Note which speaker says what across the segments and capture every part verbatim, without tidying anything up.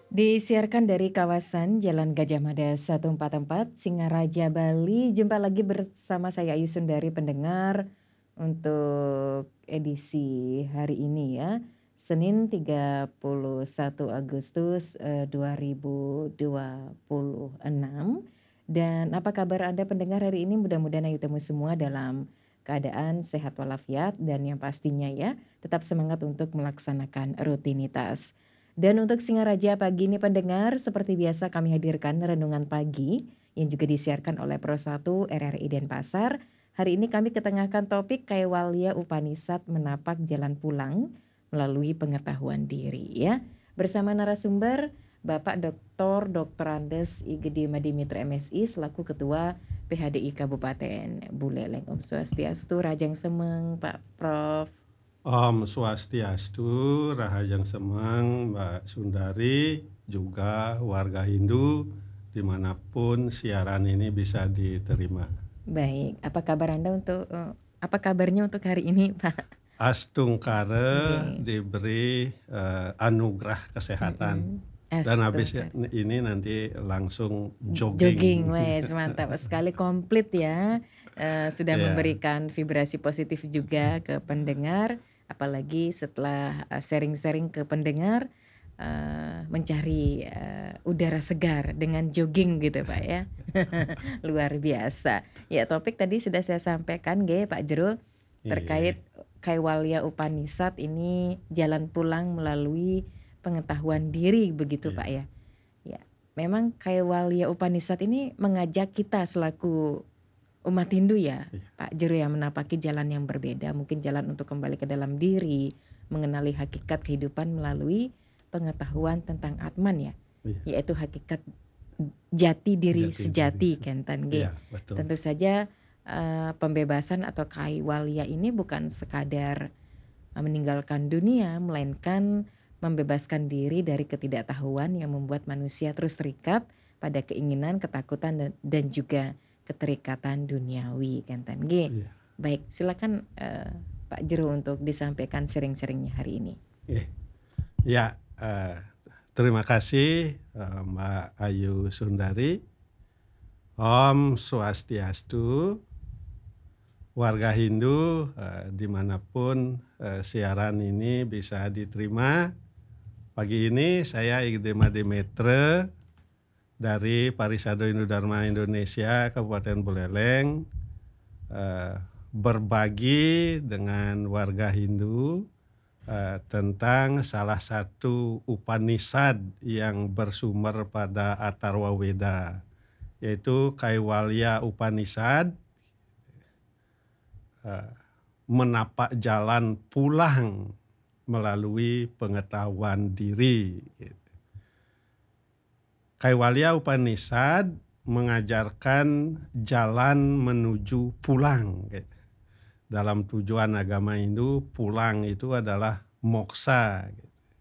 Speaker 1: Disiarkan dari kawasan Jalan Gajah Mada seratus empat puluh empat, Singaraja, Bali. Jumpa lagi bersama saya Ayu Sundari pendengar untuk edisi hari ini ya. Senin tiga puluh satu Agustus eh, dua ribu dua puluh enam. Dan apa kabar Anda pendengar hari ini? Mudah-mudahan Ayu temu semua dalam keadaan sehat walafiat dan yang pastinya ya tetap semangat untuk melaksanakan rutinitas. Dan untuk Singaraja pagi ini pendengar, seperti biasa kami hadirkan renungan pagi yang juga disiarkan oleh Pro satu R R I Denpasar. Hari ini kami ketengahkan topik Kaiwalya Upanishad menapak jalan pulang melalui pengetahuan diri ya. Bersama narasumber Bapak Doktor Doktor Andes I Gede Madimitra M Si selaku Ketua P H D I Kabupaten Buleleng. Om Swastiastu, Rajang Semeng Pak Prof.
Speaker 2: Om Swastiastu, Rahajang Semeng, Mbak Sundari, juga warga Hindu dimanapun siaran ini bisa diterima.
Speaker 1: Baik, apa kabar Anda untuk uh, apa kabarnya untuk hari ini, Pak?
Speaker 2: Astungkare
Speaker 1: Nggih.
Speaker 2: diberi uh, anugerah kesehatan.
Speaker 1: Mhm.
Speaker 2: Dan habis
Speaker 1: Astungkar.
Speaker 2: ini nanti langsung
Speaker 1: Jogging,
Speaker 2: jogging.
Speaker 1: wes mantap sekali, komplit ya. Uh, sudah
Speaker 2: Iya.
Speaker 1: memberikan vibrasi positif juga ke pendengar, apalagi setelah uh, sharing-sharing ke pendengar uh, mencari uh, udara segar dengan jogging gitu Pak ya. Luar biasa. Ya topik tadi sudah saya sampaikan nggih Pak Jero
Speaker 2: Iya.
Speaker 1: terkait Kaiwalya Upanishad ini jalan pulang melalui pengetahuan diri begitu
Speaker 2: Iya.
Speaker 1: Pak ya. Ya, memang Kaiwalya Upanishad ini mengajak kita selaku umat Hindu ya,
Speaker 2: Iya.
Speaker 1: Pak Jero yang menapaki jalan yang berbeda, mungkin jalan untuk kembali ke dalam diri, mengenali hakikat kehidupan melalui pengetahuan tentang Atman ya,
Speaker 2: Iya.
Speaker 1: yaitu hakikat jati diri
Speaker 2: Jati diri.
Speaker 1: sejati kenten nggih.
Speaker 2: Iya, betul.
Speaker 1: Tentu saja uh, pembebasan atau Kaiwalya ini bukan sekadar uh, meninggalkan dunia, melainkan membebaskan diri dari ketidaktahuan yang membuat manusia terus terikat pada keinginan, ketakutan dan, dan juga keterikatan duniawi kenten nggih.
Speaker 2: Iya.
Speaker 1: Baik, silakan uh, Pak Jero untuk disampaikan sharing-sharingnya hari ini.
Speaker 2: Iya. Ya, uh, terima kasih uh, Mbak Ayu Sundari. Om Swastiastu, warga Hindu uh, dimanapun uh, siaran ini bisa diterima. Pagi ini saya I Gede Madimitra dari Parisado Hindu Dharma Indonesia Kabupaten Buleleng uh, berbagi dengan warga Hindu uh, tentang salah satu Upanishad yang bersumber pada Atharva Veda, yaitu Kaiwalya Upanishad, uh, menapak jalan pulang melalui pengetahuan diri. Kaiwalya Upanishad mengajarkan jalan menuju pulang. Dalam tujuan agama Hindu, pulang itu adalah moksa.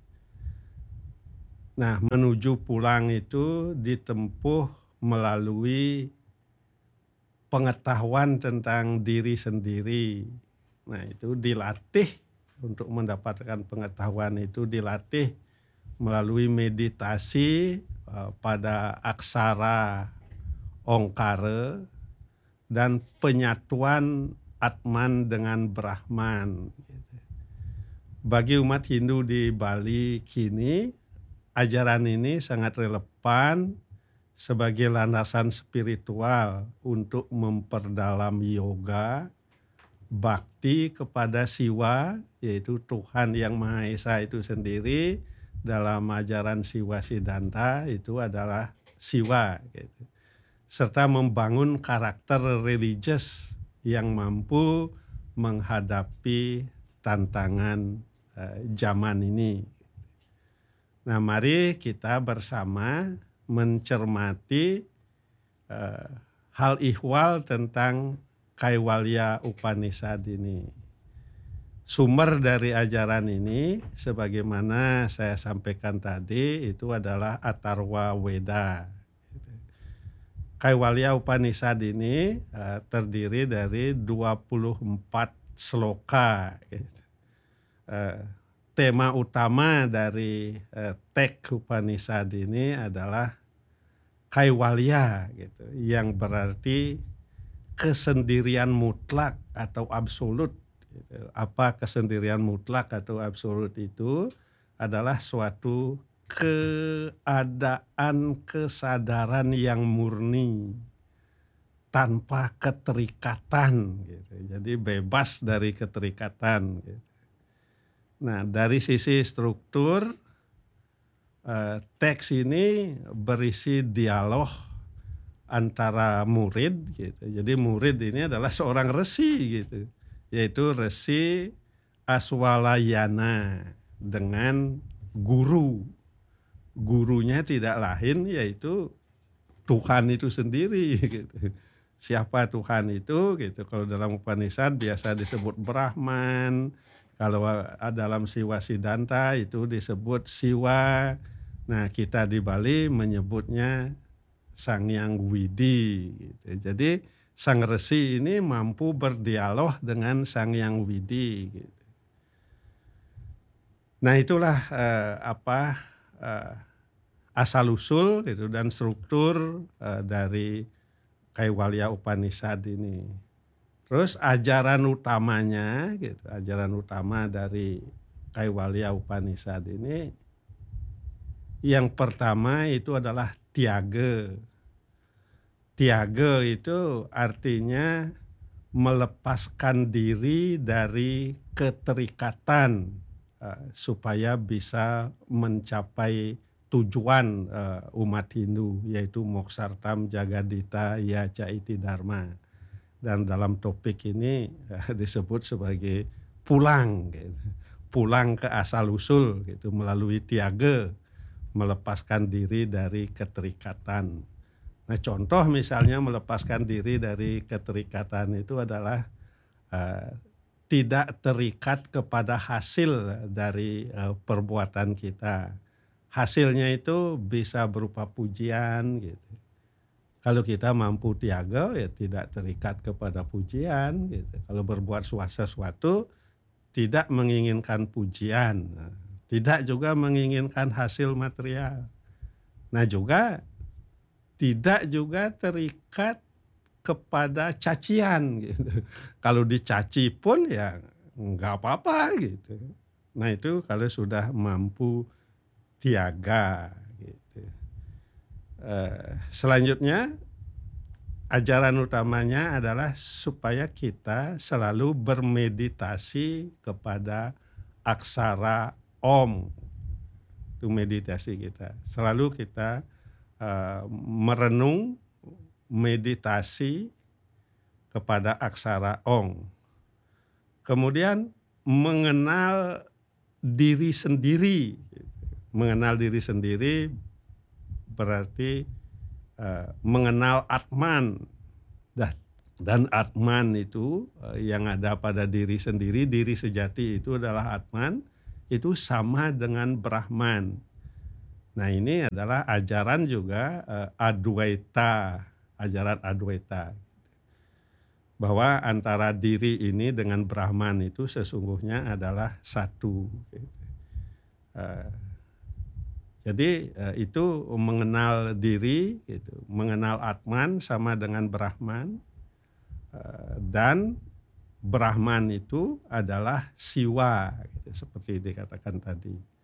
Speaker 2: Nah, menuju pulang itu ditempuh melalui pengetahuan tentang diri sendiri. Nah, itu dilatih untuk mendapatkan pengetahuan itu dilatih melalui meditasi uh, pada aksara Ongkara dan penyatuan Atman dengan Brahman. Bagi umat Hindu di Bali kini, ajaran ini sangat relevan sebagai landasan spiritual untuk memperdalam yoga, bakti kepada Siwa, yaitu Tuhan Yang Maha Esa itu sendiri. Dalam ajaran Siwa Siddhanta itu adalah Siwa, gitu. Serta membangun karakter religius yang mampu menghadapi tantangan uh, zaman ini. Nah, mari kita bersama mencermati uh, hal ihwal tentang Kaiwalya Upanishad ini. Sumber dari ajaran ini, sebagaimana saya sampaikan tadi, itu adalah Atharva Veda. Kaiwalya Upanishad ini uh, terdiri dari dua puluh empat sloka. Uh, tema utama dari eh, teks Upanishad ini adalah kaiwalya gitu, yang berarti kesendirian mutlak atau absolut gitu. Apa kesendirian mutlak atau absolut itu? Adalah suatu keadaan kesadaran yang murni tanpa keterikatan gitu. Jadi bebas dari keterikatan gitu. Nah, dari sisi struktur eh, teks ini berisi dialog antara murid gitu. Jadi murid ini adalah seorang resi gitu, yaitu Resi Aswalayana dengan guru. Gurunya tidak lain yaitu Tuhan itu sendiri gitu. Siapa Tuhan itu gitu? Kalau dalam Upanishad biasa disebut Brahman, kalau dalam Siwa Siddhanta itu disebut Siwa. Nah, kita di Bali menyebutnya Sang Hyang Widi gitu. Jadi sang resi ini mampu berdialog dengan Sang Hyang Widi gitu. Nah, itulah eh, apa eh, asal usul gitu dan struktur eh, dari Kaivalya Upanishad ini. Terus ajaran utamanya gitu, ajaran utama dari Kaivalya Upanishad ini yang pertama itu adalah tiaga. Tiaga itu artinya melepaskan diri dari keterikatan uh, supaya bisa mencapai tujuan uh, umat Hindu, yaitu Moksartam Jagadita Yaca Iti Dharma. Dan dalam topik ini uh, disebut sebagai pulang gitu. Pulang ke asal usul gitu, melalui tiaga, melepaskan diri dari keterikatan. Nah, contoh misalnya melepaskan diri dari keterikatan itu adalah uh, tidak terikat kepada hasil dari uh, perbuatan kita. Hasilnya itu bisa berupa pujian gitu. Kalau kita mampu tiaga ya tidak terikat kepada pujian gitu. Kalau berbuat sesuatu tidak menginginkan pujian, tidak juga menginginkan hasil material. Nah, juga tidak juga terikat kepada cacian gitu. Kalau dicaci pun ya nggak apa-apa gitu. Nah, itu kalau sudah mampu tiaga gitu. Eh, selanjutnya ajaran utamanya adalah supaya kita selalu bermeditasi kepada aksara Om. Itu meditasi kita. Selalu kita Uh, merenung, meditasi kepada aksara Om. Kemudian mengenal diri sendiri. Mengenal diri sendiri berarti uh, mengenal Atman. Dan, dan Atman itu uh, yang ada pada diri sendiri, diri sejati itu adalah Atman, itu sama dengan Brahman. Nah, ini adalah ajaran juga uh, Adwaita, ajaran Adwaita. Bahwa antara diri ini dengan Brahman itu sesungguhnya adalah satu. Uh, jadi uh, itu mengenal diri, gitu, mengenal Atman sama dengan Brahman. Uh, dan Brahman itu adalah Siwa, gitu, seperti dikatakan tadi.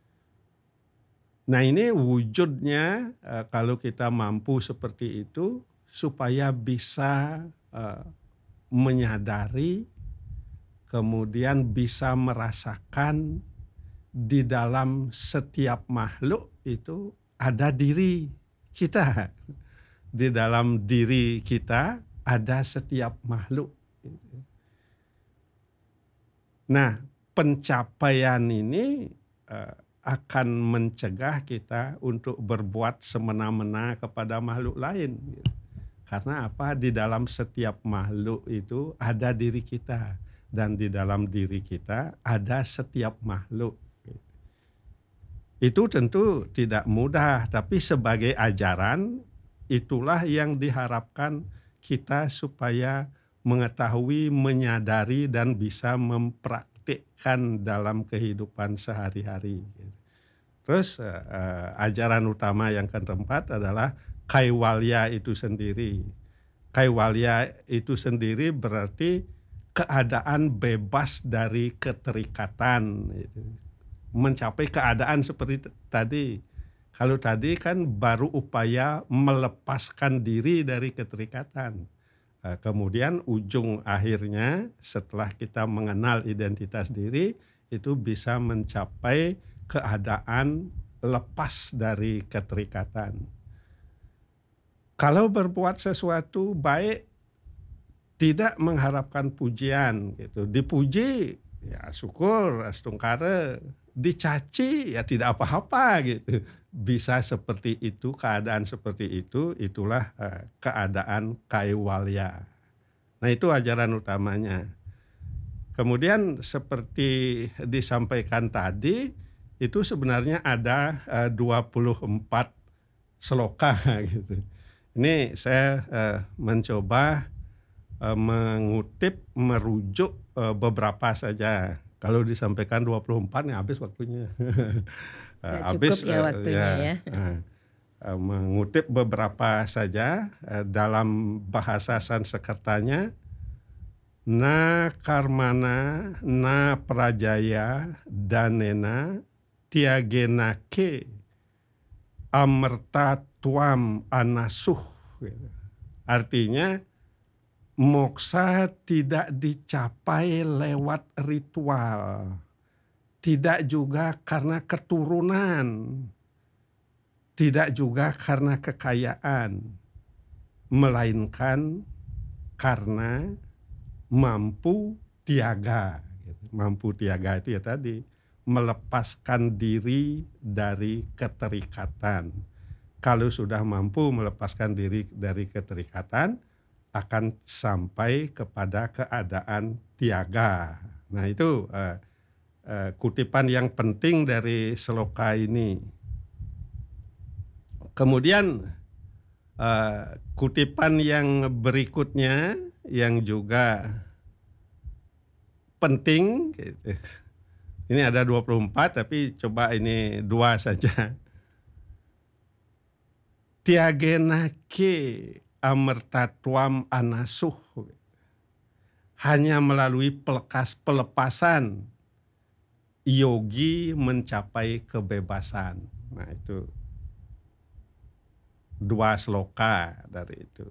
Speaker 2: Nah, ini wujudnya uh, kalau kita mampu seperti itu supaya bisa uh, menyadari, kemudian bisa merasakan di dalam setiap makhluk itu ada diri kita. Di dalam diri kita ada setiap makhluk. Nah, pencapaian ini uh, akan mencegah kita untuk berbuat semena-mena kepada makhluk lain. Karena apa? Di dalam setiap makhluk itu ada diri kita. Dan di dalam diri kita ada setiap makhluk. Itu tentu tidak mudah, tapi sebagai ajaran itulah yang diharapkan kita supaya mengetahui, menyadari dan bisa mempraktikkan praktikkan dalam kehidupan sehari-hari. Terus eh, eh, ajaran utama yang keempat adalah kaiwalya itu sendiri. Kaiwalya itu sendiri berarti keadaan bebas dari keterikatan, gitu. Mencapai keadaan seperti t- tadi. Kalau tadi kan baru upaya melepaskan diri dari keterikatan. Eh, Kemudian ujung akhirnya setelah kita mengenal identitas diri itu bisa mencapai keadaan lepas dari keterikatan. Kalau berbuat sesuatu baik tidak mengharapkan pujian gitu. Dipuji ya syukur, astungkara. Dicaci ya tidak apa-apa gitu. Bisa seperti itu, keadaan seperti itu, itulah eh, keadaan kaiwalya. Nah itu ajaran utamanya. Kemudian seperti disampaikan tadi, itu sebenarnya ada eh, dua puluh empat sloka gitu. Ini saya eh, mencoba eh, mengutip, merujuk eh, beberapa saja. Kalau disampaikan dua puluh empat nih habis waktunya. Eh,
Speaker 1: Nggak cukup
Speaker 2: habis
Speaker 1: ya
Speaker 2: eh,
Speaker 1: waktunya
Speaker 2: ya
Speaker 1: ya.
Speaker 2: eh, eh, mengutip beberapa saja eh, dalam bahasa Sanskertanya. Na karmana na prajaya danena tiagenake amerta tuam anasuh. Gitu. Artinya moksa tidak dicapai lewat ritual, tidak juga karena keturunan, tidak juga karena kekayaan, melainkan karena mampu tiaga. Gitu. Mampu tiaga itu ya tadi melepaskan diri dari keterikatan. Kalau sudah mampu melepaskan diri dari keterikatan, akan sampai kepada keadaan tiaga. Nah itu eh, eh, kutipan yang penting dari sloka ini. Kemudian eh, kutipan yang berikutnya yang juga penting, gitu. Ini ada dua puluh empat tapi coba ini dua saja. Tiagenake amertatuam anasuh. Hanya melalui pelekas pelepasan yogi mencapai kebebasan. Nah itu dua sloka dari itu.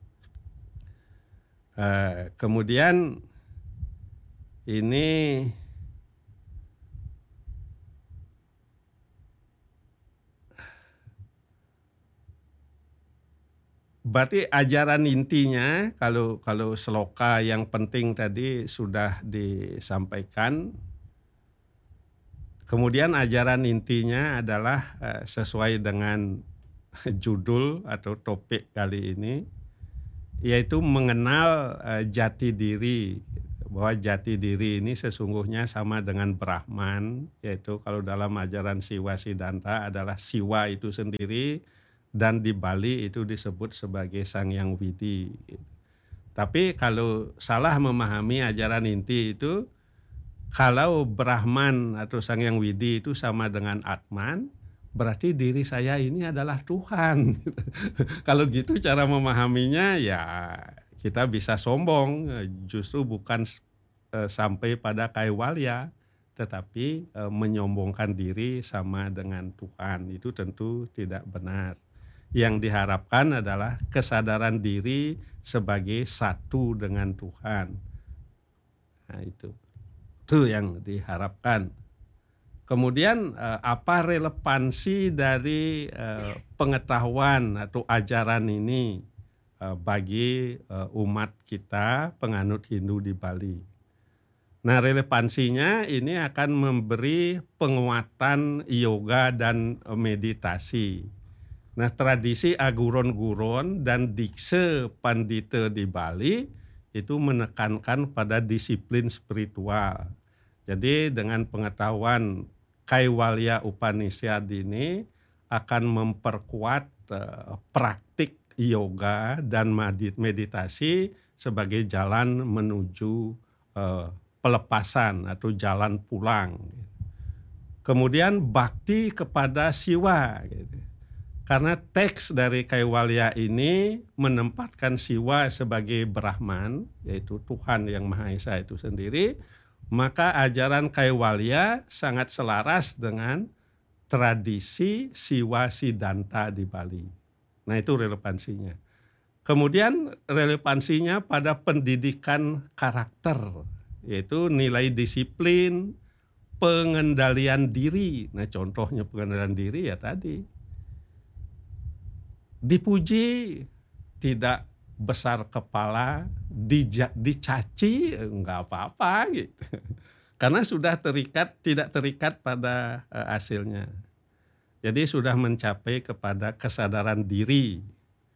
Speaker 2: Eh, kemudian ini berarti ajaran intinya kalau kalau sloka yang penting tadi sudah disampaikan. Kemudian ajaran intinya adalah eh, sesuai dengan judul atau topik kali ini, yaitu mengenal eh, jati diri. Bahwa jati diri ini sesungguhnya sama dengan Brahman, yaitu kalau dalam ajaran Siwa Siddhanta adalah Siwa itu sendiri, dan di Bali itu disebut sebagai Sang Yang Widi. Tapi kalau salah memahami ajaran inti itu, kalau Brahman atau Sang Yang Widi itu sama dengan Atman, berarti diri saya ini adalah Tuhan. Kalau gitu cara memahaminya ya kita bisa sombong, justru bukan eh, sampai pada kaiwalya, tetapi eh, menyombongkan diri sama dengan Tuhan. Itu tentu tidak benar. Yang diharapkan adalah kesadaran diri sebagai satu dengan Tuhan. Nah itu, itu yang diharapkan. Kemudian eh, apa relevansi dari eh, pengetahuan atau ajaran ini eh, bagi eh, umat kita penganut Hindu di Bali? Nah relevansinya ini akan memberi penguatan yoga dan eh, meditasi. Nah tradisi aguron-guron dan dikse pandita di Bali itu menekankan pada disiplin spiritual. Jadi dengan pengetahuan Kaivalya Upanishad ini akan memperkuat uh, praktik yoga dan meditasi sebagai jalan menuju uh, pelepasan atau jalan pulang. Kemudian bakti kepada Siwa gitu. Karena teks dari Kaivalya ini menempatkan Siwa sebagai Brahman, yaitu Tuhan yang Maha Esa itu sendiri, maka ajaran Kaivalya sangat selaras dengan tradisi Siwa Siddhanta di Bali. Nah itu relevansinya. Kemudian relevansinya pada pendidikan karakter, yaitu nilai disiplin, pengendalian diri. Nah contohnya pengendalian diri ya tadi. Dipuji, tidak besar kepala, dija, dicaci, enggak apa-apa gitu. Karena sudah terikat, tidak terikat pada uh, hasilnya. Jadi sudah mencapai kepada kesadaran diri.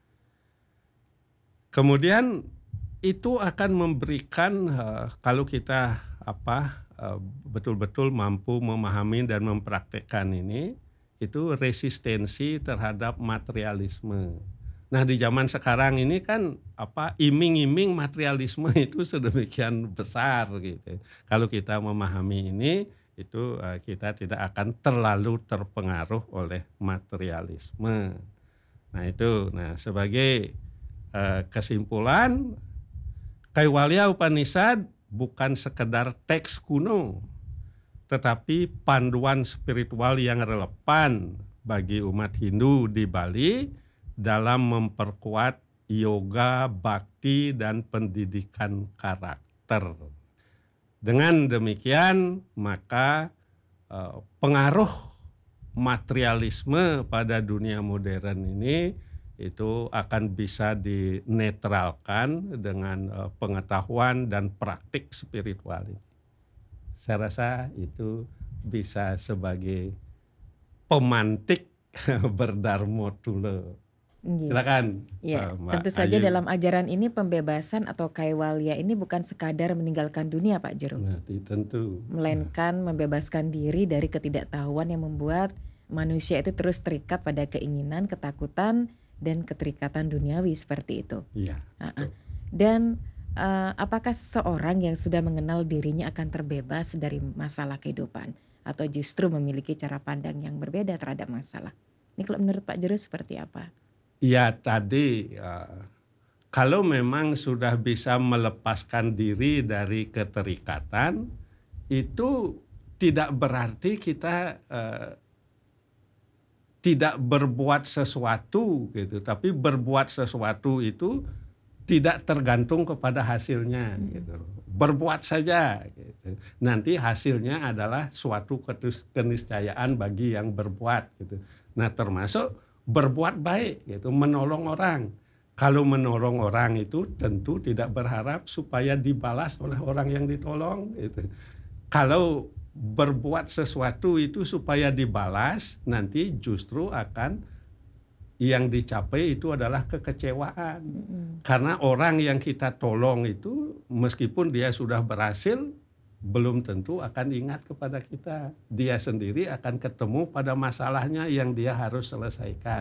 Speaker 2: Kemudian itu akan memberikan uh, kalau kita apa uh, betul-betul mampu memahami dan mempraktekkan ini, itu resistensi terhadap materialisme. Nah di zaman sekarang ini kan apa iming-iming materialisme itu sedemikian besar gitu. Kalau kita memahami ini, itu uh, kita tidak akan terlalu terpengaruh oleh materialisme. Nah itu, nah sebagai uh, kesimpulan, Kaivalya Upanishad bukan sekedar teks kuno, tetapi panduan spiritual yang relevan bagi umat Hindu di Bali dalam memperkuat yoga, bakti, dan pendidikan karakter. Dengan demikian, maka eh, pengaruh materialisme pada dunia modern ini itu akan bisa dinetralkan dengan eh, pengetahuan dan praktik spiritual ini. Saya rasa itu bisa sebagai pemantik Berdharma Tula.
Speaker 1: Iya.
Speaker 2: Silakan.
Speaker 1: Iya,
Speaker 2: uh, Mbak
Speaker 1: tentu saja
Speaker 2: Ayu.
Speaker 1: dalam ajaran ini pembebasan atau Kaivalya ini bukan sekadar meninggalkan dunia Pak Jero.
Speaker 2: Nah, tentu.
Speaker 1: Melainkan membebaskan diri dari ketidaktahuan yang membuat manusia itu terus terikat pada keinginan, ketakutan, dan keterikatan duniawi seperti itu.
Speaker 2: Iya.
Speaker 1: Uh-uh. Dan uh, apakah seseorang yang sudah mengenal dirinya akan terbebas dari masalah kehidupan atau justru memiliki cara pandang yang berbeda terhadap masalah? Ini kalau menurut Pak Jero seperti apa?
Speaker 2: Ya tadi uh, kalau memang sudah bisa melepaskan diri dari keterikatan, itu tidak berarti kita uh, tidak berbuat sesuatu gitu, tapi berbuat sesuatu itu tidak tergantung kepada hasilnya gitu. Berbuat saja gitu. Nanti hasilnya adalah suatu keniscayaan bagi yang berbuat gitu. Nah termasuk berbuat baik gitu, menolong orang. Kalau menolong orang itu tentu tidak berharap supaya dibalas oleh orang yang ditolong gitu. Kalau berbuat sesuatu itu supaya dibalas, nanti justru akan yang dicapai itu adalah kekecewaan. Mm-hmm. Karena orang yang kita tolong itu meskipun dia sudah berhasil, belum tentu akan ingat kepada kita. Dia sendiri akan ketemu pada masalahnya yang dia harus selesaikan.